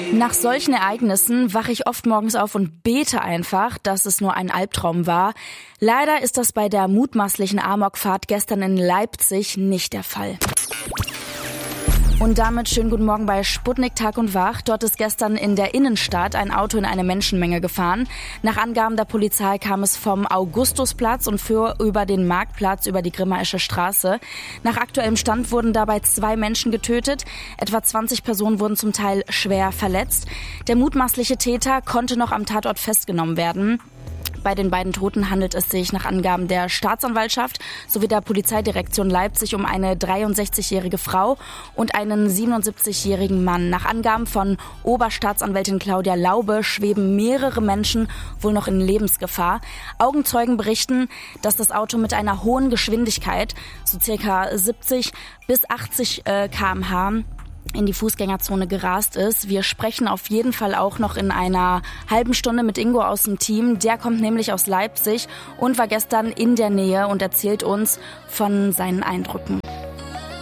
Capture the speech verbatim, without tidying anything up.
Nach solchen Ereignissen wache ich oft morgens auf und bete einfach, dass es nur ein Albtraum war. Leider ist das bei der mutmaßlichen Amokfahrt gestern in Leipzig nicht der Fall. Und damit schönen guten Morgen bei Sputnik Tag und Wach. Dort ist gestern in der Innenstadt ein Auto in eine Menschenmenge gefahren. Nach Angaben der Polizei kam es vom Augustusplatz und fuhr über den Marktplatz über die Grimmaische Straße. Nach aktuellem Stand wurden dabei zwei Menschen getötet. Etwa zwanzig Personen wurden zum Teil schwer verletzt. Der mutmaßliche Täter konnte noch am Tatort festgenommen werden. Bei den beiden Toten handelt es sich nach Angaben der Staatsanwaltschaft sowie der Polizeidirektion Leipzig um eine dreiundsechzigjährige Frau und einen siebenundsiebzigjährigen Mann. Nach Angaben von Oberstaatsanwältin Claudia Laube schweben mehrere Menschen wohl noch in Lebensgefahr. Augenzeugen berichten, dass das Auto mit einer hohen Geschwindigkeit, so circa siebzig bis achtzig Kilometer pro Stunde, in die Fußgängerzone gerast ist. Wir sprechen auf jeden Fall auch noch in einer halben Stunde mit Ingo aus dem Team. Der kommt nämlich aus Leipzig und war gestern in der Nähe und erzählt uns von seinen Eindrücken.